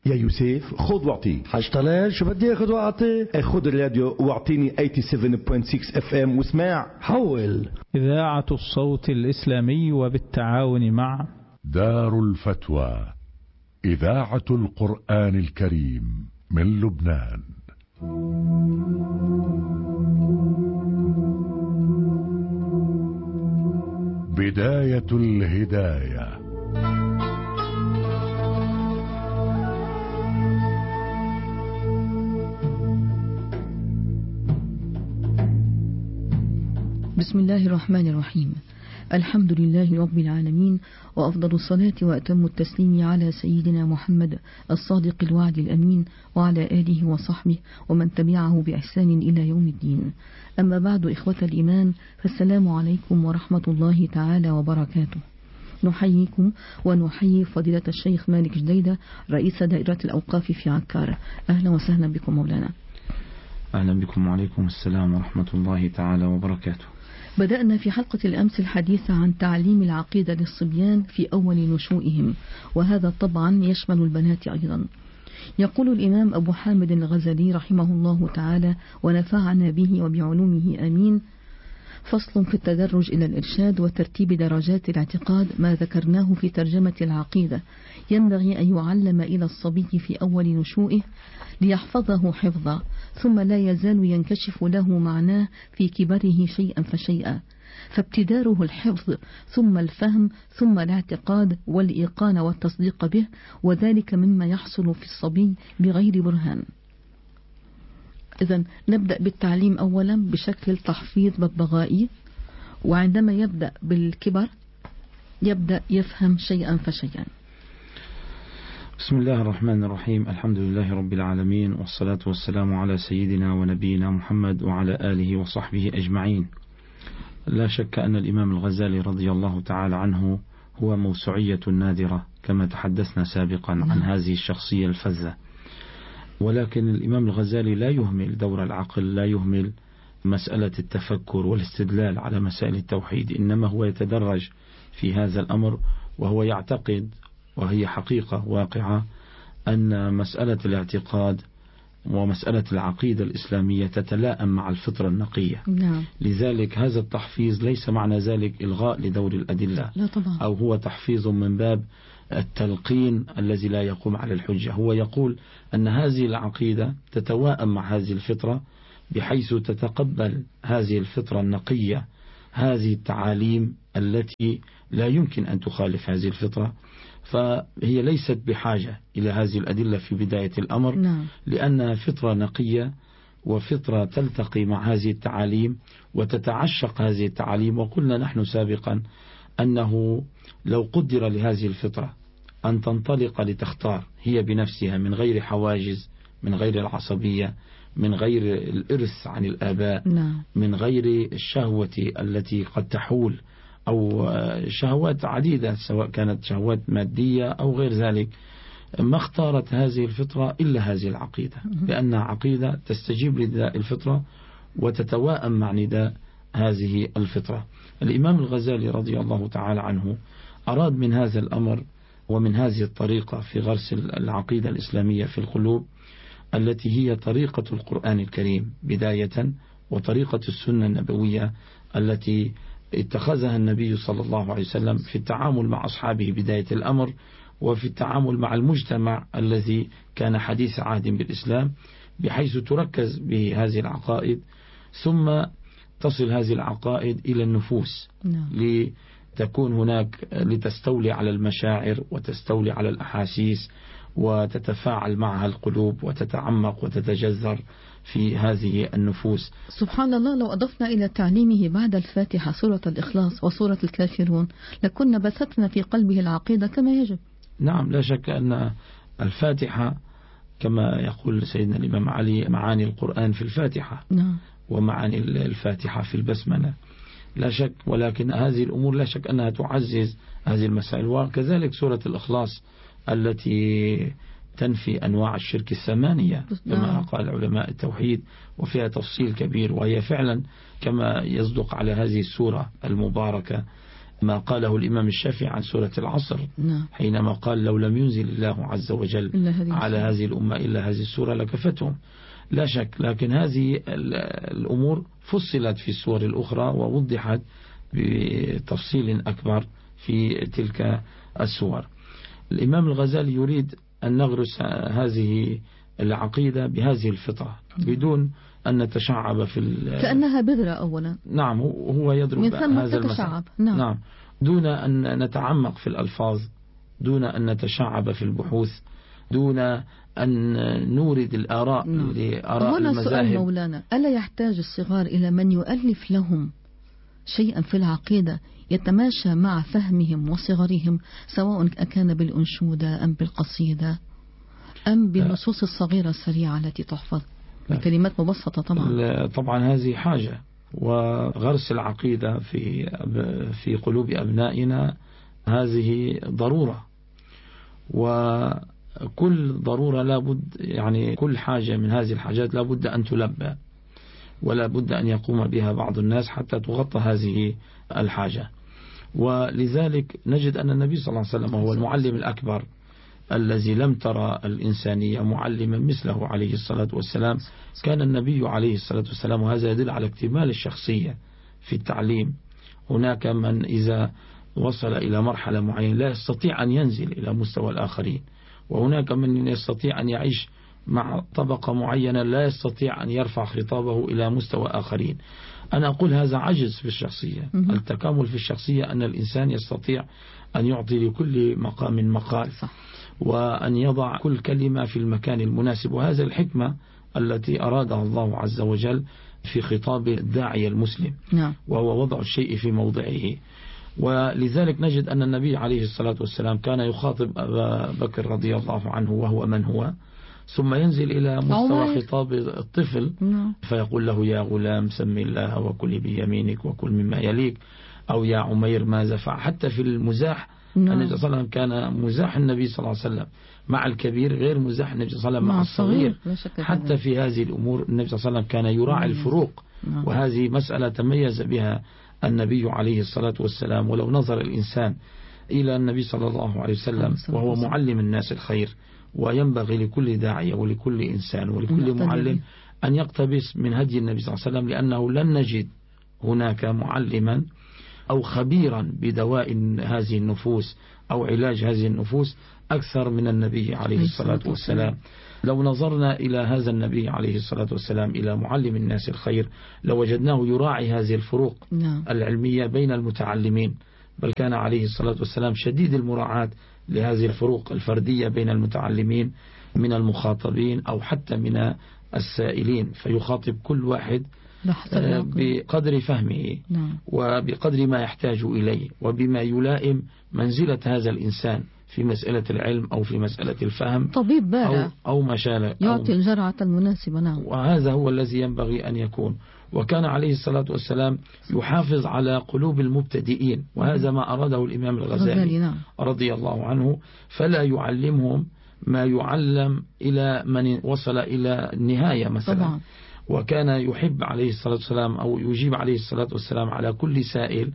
يا يوسف خذ واعطي. حاج طلال شو بدي اخذ واعطي؟ خذ الراديو واعطيني 87.6 FM واسمع. حول. إذاعة الصوت الإسلامي وبالتعاون مع دار الفتوى إذاعة القرآن الكريم من لبنان. بداية الهداية. بسم الله الرحمن الرحيم. الحمد لله رب العالمين، وأفضل الصلاة وأتم التسليم على سيدنا محمد الصادق الوعد الأمين، وعلى آله وصحبه ومن تبعه بإحسان إلى يوم الدين. أما بعد، إخوة الإيمان، فالسلام عليكم ورحمة الله تعالى وبركاته. نحييكم ونحيي فضيلة الشيخ مالك جديدة رئيس دائرة الأوقاف في عكار. أهلا وسهلا بكم مولانا. أهلا بكم وعليكم السلام ورحمة الله تعالى وبركاته. بدأنا في حلقة الأمس الحديث عن تعليم العقيدة للصبيان في أول نشوئهم، وهذا طبعا يشمل البنات أيضا. يقول الإمام أبو حامد الغزالي رحمه الله تعالى ونفعنا به وبعلومه آمين: فصل في التدرج إلى الإرشاد وترتيب درجات الاعتقاد، ما ذكرناه في ترجمة العقيدة. ينبغي أن يعلم إلى الصبي في أول نشوئه ليحفظه حفظا، ثم لا يزال ينكشف له معناه في كبره شيئا فشيئا، فابتداره الحفظ ثم الفهم ثم الاعتقاد والإيقان والتصديق به، وذلك مما يحصل في الصبي بغير برهان. إذن نبدأ بالتعليم أولا بشكل تحفيظ ببغائي، وعندما يبدأ بالكبر يبدأ يفهم شيئا فشيئا. بسم الله الرحمن الرحيم. الحمد لله رب العالمين، والصلاة والسلام على سيدنا ونبينا محمد وعلى آله وصحبه أجمعين. لا شك أن الإمام الغزالي رضي الله تعالى عنه هو موسوعية نادرة، كما تحدثنا سابقا عن هذه الشخصية الفذة. ولكن الإمام الغزالي لا يهمل دور العقل، لا يهمل مسألة التفكر والاستدلال على مسائل التوحيد، إنما هو يتدرج في هذا الأمر، وهو يعتقد، وهي حقيقة واقعة، أن مسألة الاعتقاد ومسألة العقيدة الإسلامية تتلائم مع الفطرة النقية. نعم. لذلك هذا التحفيظ ليس معنى ذلك إلغاء لدور الأدلة، لا طبعا. أو هو تحفيظ من باب التلقين الذي لا يقوم على الحجة. هو يقول أن هذه العقيدة تتوائم مع هذه الفطرة، بحيث تتقبل هذه الفطرة النقية هذه التعاليم التي لا يمكن أن تخالف هذه الفطرة، فهي ليست بحاجة إلى هذه الأدلة في بداية الأمر. نعم. لأنها فطرة نقية وفطرة تلتقي مع هذه التعاليم وتتعشق هذه التعاليم. وقلنا نحن سابقا أنه لو قدر لهذه الفطرة أن تنطلق لتختار هي بنفسها من غير حواجز، من غير العصبية، من غير الإرث عن الآباء، نعم. من غير الشهوة التي قد تحول، أو شهوات عديدة سواء كانت شهوات مادية أو غير ذلك، ما اختارت هذه الفطرة إلا هذه العقيدة، لأنها عقيدة تستجيب لنداء الفطرة وتتوائم مع نداء هذه الفطرة. الإمام الغزالي رضي الله تعالى عنه أراد من هذا الأمر ومن هذه الطريقة في غرس العقيدة الإسلامية في القلوب، التي هي طريقة القرآن الكريم بداية، وطريقة السنة النبوية التي اتخذها النبي صلى الله عليه وسلم في التعامل مع أصحابه بداية الأمر، وفي التعامل مع المجتمع الذي كان حديث عهد بالإسلام، بحيث تركز بهذه العقائد ثم تصل هذه العقائد إلى النفوس. نعم. لتكون هناك لتستولي على المشاعر وتستولي على الأحاسيس وتتفاعل معها القلوب وتتعمق وتتجذر في هذه النفوس. سبحان الله، لو أضفنا إلى تعليمه بعد الفاتحة سورة الإخلاص وسورة الكافرون لكنا بثتنا في قلبه العقيدة كما يجب. نعم، لا شك أن الفاتحة كما يقول سيدنا الإمام علي: معاني القرآن في الفاتحة. نعم. ومعاني الفاتحة في البسملة، لا شك. ولكن هذه الأمور لا شك أنها تعزز هذه المسائل. وكذلك سورة الإخلاص التي تنفي أنواع الشرك الثمانية كما قال علماء التوحيد، وفيها تفصيل كبير، وهي فعلا كما يصدق على هذه السورة المباركة ما قاله الإمام الشافعي عن سورة العصر حينما قال لو لم ينزل الله عز وجل على هذه الأمة إلا هذه السورة لكفتهم. لا شك، لكن هذه الأمور فصلت في السور الأخرى ووضحت بتفصيل أكبر في تلك السور. الإمام الغزالي يريد أن نغرس هذه العقيدة بهذه الفطرة بدون أن نتشعب كأنها بذرة أولا. نعم، هو يضرب هذا المثل. نعم، دون أن نتعمق في الألفاظ، دون أن نتشعب في البحوث، دون أن نورد الآراء لآراء المذاهب. هنا سؤال مولانا، ألا يحتاج الصغار إلى من يؤلف لهم شيئا في العقيدة يتماشى مع فهمهم وصغرهم، سواء أكان بالأنشودة أم بالقصيدة أم بالنصوص الصغيرة السريعة التي تحفظ بكلمات مبسطة؟ طبعا هذه حاجة، وغرس العقيدة في قلوب أبنائنا هذه ضرورة، وكل ضرورة لابد، يعني كل حاجة من هذه الحاجات لابد أن تلبى، ولا بد أن يقوم بها بعض الناس حتى تغطى هذه الحاجة. ولذلك نجد أن النبي صلى الله عليه وسلم هو المعلم الأكبر الذي لم ترى الإنسانية معلما مثله عليه الصلاة والسلام. كان النبي عليه الصلاة والسلام، وهذا يدل على اكتمال الشخصية في التعليم. هناك من إذا وصل إلى مرحلة معينة لا يستطيع أن ينزل إلى مستوى الآخرين، وهناك من يستطيع أن يعيش مع طبقة معينة لا يستطيع أن يرفع خطابه إلى مستوى آخرين. أنا أقول هذا عجز في الشخصية. التكامل في الشخصية أن الإنسان يستطيع أن يعطي لكل مقام مقال، وأن يضع كل كلمة في المكان المناسب، وهذا الحكمة التي أرادها الله عز وجل في خطاب الداعية المسلم، وهو وضع الشيء في موضعه. ولذلك نجد أن النبي عليه الصلاة والسلام كان يخاطب أبا بكر رضي الله عنه وهو من هو، ثم ينزل إلى مستوى خطاب الطفل فيقول له يا غلام سم الله وكل بيمينك وكل مما يليك، أو يا عمير ماذا فعل. حتى في المزاح النبي صلى الله عليه وسلم كان مزاح النبي صلى الله عليه وسلم مع الكبير غير مزاح النبي صلى الله عليه وسلم مع الصغير. حتى في هذه الأمور النبي صلى الله عليه وسلم كان يراعي الفروق، وهذه مسألة تميز بها النبي عليه الصلاة والسلام. ولو نظر الإنسان إلى النبي صلى الله عليه وسلم وهو معلم الناس الخير، وينبغي لكل داعية ولكل إنسان ولكل معلم أن يقتبس من هدي النبي صلى الله عليه وسلم، لأنه لن نجد هناك معلما أو خبيرا بدواء هذه النفوس أو علاج هذه النفوس أكثر من النبي عليه الصلاة والسلام. لو نظرنا إلى هذا النبي عليه الصلاة والسلام إلى معلم الناس الخير لوجدناه يراعي هذه الفروق العلمية بين المتعلمين، بل كان عليه الصلاة والسلام شديد المراعاة لهذه الفروق الفردية بين المتعلمين من المخاطبين أو حتى من السائلين، فيخاطب كل واحد بقدر فهمه وبقدر ما يحتاج إليه وبما يلائم منزلة هذا الإنسان في مسألة العلم أو في مسألة الفهم. طبيب بارع أو ما شابه، يعطي الجرعة المناسبة. وهذا هو الذي ينبغي أن يكون. وكان عليه الصلاة والسلام يحافظ على قلوب المبتدئين، وهذا ما أراده الإمام الغزالي رضي الله عنه، فلا يعلمهم ما يعلم إلى من وصل إلى النهاية مثلا طبعا. وكان يحب عليه الصلاة والسلام أو يجيب عليه الصلاة والسلام على كل سائل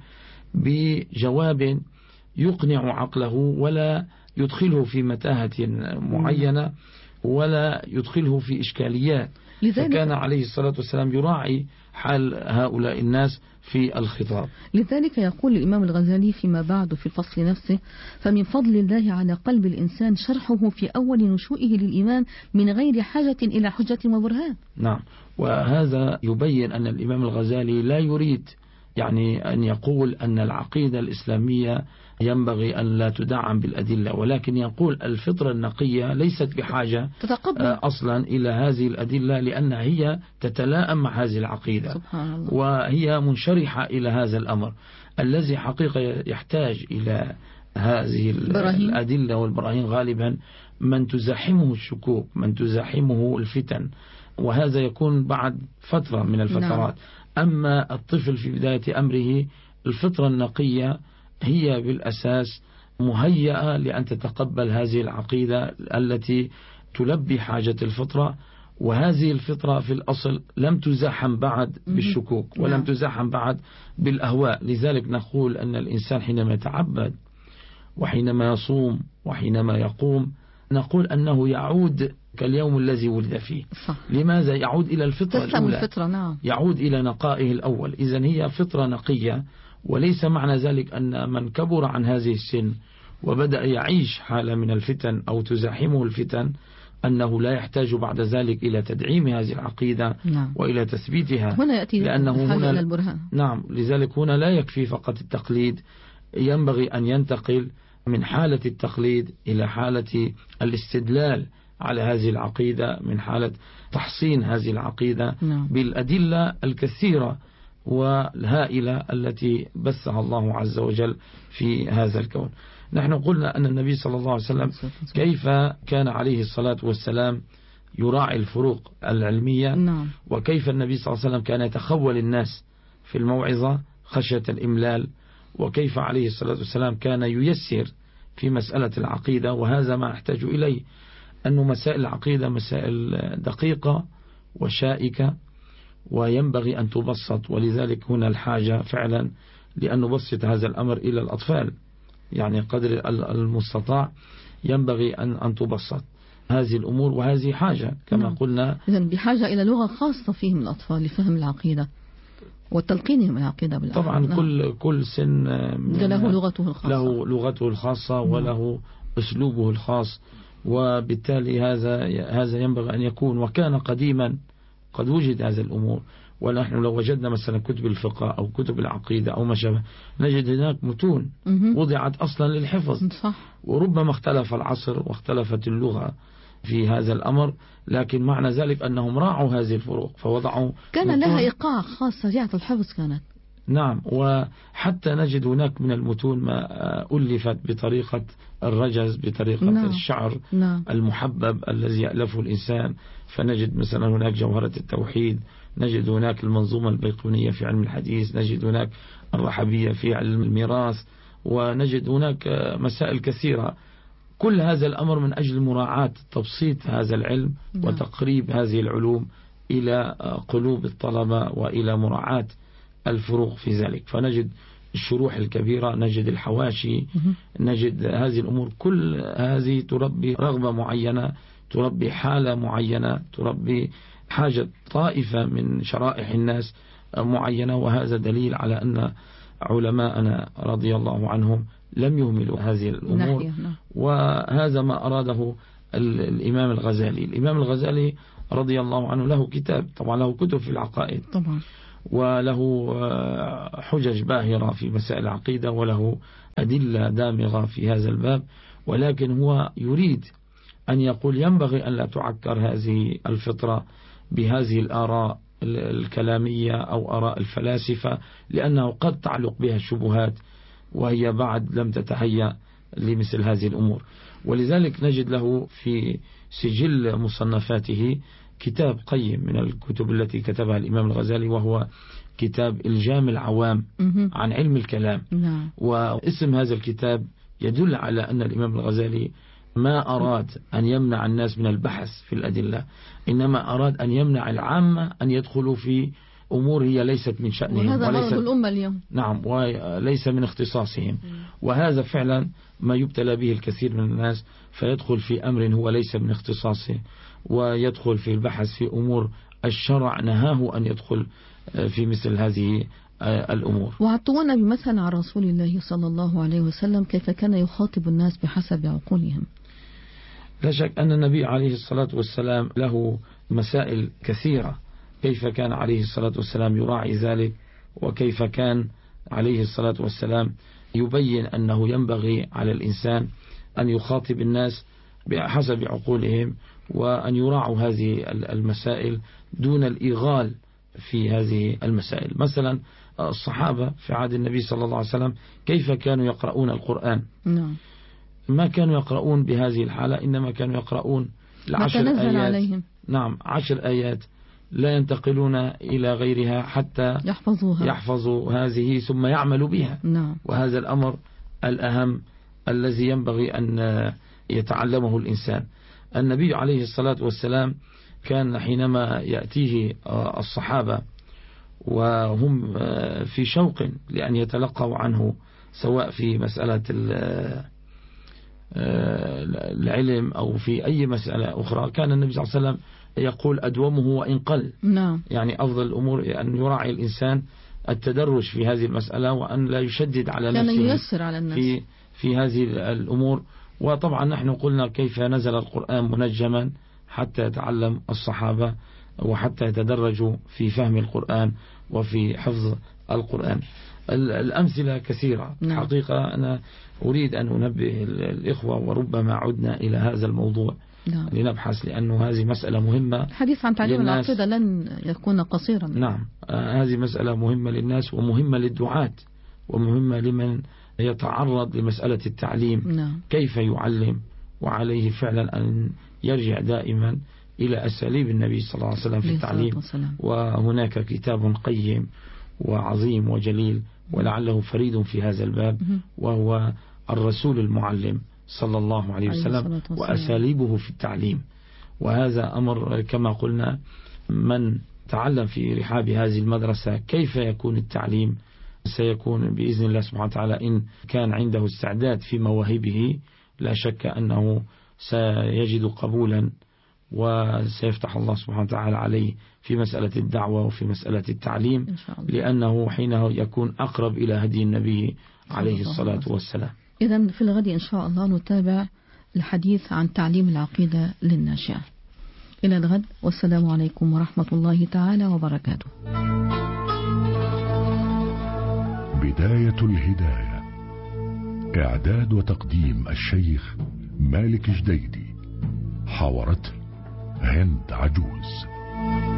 بجواب يقنع عقله ولا يدخله في متاهة معينة ولا يدخله في إشكاليات. فكان عليه الصلاة والسلام يراعي حال هؤلاء الناس في الخطاب. لذلك يقول الإمام الغزالي فيما بعد في الفصل نفسه: فمن فضل الله على قلب الإنسان شرحه في أول نشوئه للإيمان من غير حاجة إلى حجة وبرهان. نعم، وهذا يبين أن الإمام الغزالي لا يريد يعني أن يقول أن العقيدة الإسلامية ينبغي أن لا تدعم بالأدلة، ولكن يقول الفطرة النقية ليست بحاجة أصلا إلى هذه الأدلة، لأنها هي تتلائم مع هذه العقيدة وهي منشرحة إلى هذا الأمر الذي حقيقة يحتاج إلى هذه الأدلة والبراهين غالبا من تزاحمه الشكوك، من تزاحمه الفتن، وهذا يكون بعد فترة من الفترات. أما الطفل في بداية أمره الفطرة النقية هي بالأساس مهيئة لأن تتقبل هذه العقيدة التي تلبي حاجة الفطرة وهذه الفطرة في الأصل لم تزاحم بعد بالشكوك ولم تزاحم بعد بالأهواء. لذلك نقول أن الإنسان حينما يتعبد وحينما يصوم وحينما يقوم نقول أنه يعود كاليوم الذي ولد فيه. صح. لماذا؟ يعود إلى الفطرة الأولى، الفطرة نعم. يعود إلى نقائه الأول. إذن هي فطرة نقية، وليس معنى ذلك أن من كبر عن هذه السن وبدأ يعيش حالة من الفتن أو تزاحمه الفتن أنه لا يحتاج بعد ذلك إلى تدعيم هذه العقيدة وإلى تثبيتها. هنا يأتي لأنه هنا البرهان. نعم، لذلك هنا لا يكفي فقط التقليد، ينبغي أن ينتقل من حالة التقليد إلى حالة الاستدلال على هذه العقيدة، من حالة تحصين هذه العقيدة بالأدلة الكثيرة والهائلة التي بثها الله عز وجل في هذا الكون. نحن قلنا أن النبي صلى الله عليه وسلم كيف كان عليه الصلاة والسلام يراعي الفروق العلمية، وكيف النبي صلى الله عليه وسلم كان يتخول الناس في الموعظة خشية الإملال، وكيف عليه الصلاة والسلام كان ييسر في مسألة العقيدة. وهذا ما أحتاج إليه، أن مسائل العقيدة مسائل دقيقة وشائكة وينبغي أن تبسط، ولذلك هنا الحاجة فعلا لأن نبسط هذا الأمر إلى الأطفال، يعني قدر المستطاع ينبغي أن تبسط هذه الأمور، وهذه حاجة كما قلنا. إذن بحاجة إلى لغة خاصة فيهم الأطفال لفهم العقيدة وتلقينهم العقيدة بالعقيدة. طبعا كل سن له لغته الخاصة، له لغته الخاصة وله أسلوبه الخاص، وبالتالي هذا ينبغي أن يكون. وكان قديما قد وجد هذه الأمور، ونحن لو وجدنا مثلا كتب الفقه أو كتب العقيدة أو ما شابه نجد هناك متون وضعت أصلا للحفظ. صح. وربما اختلف العصر واختلفت اللغة في هذا الأمر، لكن معنى ذلك أنهم راعوا هذه الفروق فوضعوا كان لها إيقاع خاص سريعة الحفظ كانت. نعم، وحتى نجد هناك من المتون ما ألفت بطريقة الرجز، بطريقة الشعر المحبب الذي يألفه الإنسان. فنجد مثلا هناك جوهرة التوحيد، نجد هناك المنظومة البيقونية في علم الحديث، نجد هناك الرحبية في علم الميراث، ونجد هناك مسائل كثيرة. كل هذا الأمر من أجل مراعاة تبسيط هذا العلم وتقريب هذه العلوم إلى قلوب الطلبة وإلى مراعاة الفروق في ذلك. فنجد الشروح الكبيرة، نجد الحواشي، نجد هذه الأمور، كل هذه تربي رغبة معينة، تربي حالة معينة، تربي حاجة طائفة من شرائح الناس معينة. وهذا دليل على أن علماءنا رضي الله عنهم لم يهملوا هذه الأمور. وهذا ما أراده الإمام الغزالي. الإمام الغزالي رضي الله عنه له كتاب، طبعا له كتب في العقائد طبعا، وله حجج باهرة في مسائل العقيدة، وله أدلة دامغة في هذا الباب، ولكن هو يريد أن يقول ينبغي أن لا تعكر هذه الفطرة بهذه الآراء الكلامية أو آراء الفلاسفة، لأنه قد تعلق بها الشبهات وهي بعد لم تتهيأ لمثل هذه الأمور. ولذلك نجد له في سجل مصنفاته كتاب قيم من الكتب التي كتبها الإمام الغزالي، وهو كتاب إلجام العوام عن علم الكلام. واسم هذا الكتاب يدل على أن الإمام الغزالي ما أراد أن يمنع الناس من البحث في الأدلة، إنما أراد أن يمنع العامة أن يدخلوا في أمور هي ليست من شأنهم، وهذا مرض الأمة اليوم. نعم، وليس من اختصاصهم. وهذا فعلا ما يبتلى به الكثير من الناس، فيدخل في أمر هو ليس من اختصاصه، ويدخل في البحث في أمور الشرع نهاه أن يدخل في مثل هذه الأمور. وعطونا بمثل عن رسول الله صلى الله عليه وسلم كيف كان يخاطب الناس بحسب عقولهم. لا شك أن النبي عليه الصلاة والسلام له مسائل كثيرة، كيف كان عليه الصلاة والسلام يراعي ذلك، وكيف كان عليه الصلاة والسلام يبين أنه ينبغي على الإنسان أن يخاطب الناس بحسب عقولهم، وأن يراعوا هذه المسائل دون الإغال في هذه المسائل. مثلا الصحابة في عهد النبي صلى الله عليه وسلم كيف كانوا يقرؤون القرآن؟ ما كانوا يقرؤون بهذه الحالة، إنما كانوا يقرؤون العشر آيات. نعم، 10 آيات لا ينتقلون إلى غيرها حتى يحفظوا هذه ثم يعملوا بها. وهذا الأمر الأهم الذي ينبغي أن يتعلمه الإنسان. النبي عليه الصلاة والسلام كان حينما يأتيه الصحابة وهم في شوق لأن يتلقوا عنه سواء في مسألة العلم أو في أي مسألة أخرى، كان النبي صلى الله عليه وسلم يقول أدومه وإن قل. نعم. يعني أفضل الأمور أن يراعي الإنسان التدرج في هذه المسألة وأن لا يشدد على نفسه، كان ييسر على الناس في هذه الأمور. وطبعا نحن قلنا كيف نزل القرآن منجما حتى يتعلم الصحابة وحتى يتدرجوا في فهم القرآن وفي حفظ القرآن. الأمثلة كثيرة. نعم. حقيقة أنا أريد أن أنبه الإخوة وربما عدنا إلى هذا الموضوع. نعم. لنبحث لأنه هذه مسألة مهمة. الحديث عن تعليم العقيدة لن يكون قصيرا. نعم. هذه مسألة مهمة للناس ومهمة للدعاة ومهمة لمن يتعرض لمسألة التعليم. نعم. كيف يعلم، وعليه فعلا أن يرجع دائما إلى أساليب النبي صلى الله عليه وسلم في التعليم. وهناك كتاب قيم وعظيم وجليل ولعله فريد في هذا الباب، وهو الرسول المعلم صلى الله عليه وسلم وأساليبه في التعليم. وهذا أمر كما قلنا من تعلم في رحاب هذه المدرسة كيف يكون التعليم سيكون بإذن الله سبحانه وتعالى إن كان عنده استعداد في مواهبه، لا شك أنه سيجد قبولا وسيفتح الله سبحانه وتعالى عليه في مسألة الدعوة وفي مسألة التعليم، لأنه حينه يكون أقرب إلى هدي النبي عليه الصلاة والسلام. إذن في الغد إن شاء الله نتابع الحديث عن تعليم العقيدة للناشئة. إلى الغد، والسلام عليكم ورحمة الله تعالى وبركاته. بداية الهداية، إعداد وتقديم الشيخ مالك جديدي، حاورته هند عجوز.